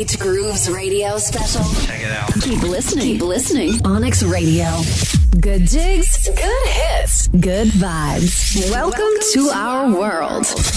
Beach Grooves radio special. Check it out. Keep listening. Keep listening. Onyx Radio. Good jigs, good hits, good vibes. Welcome to our world.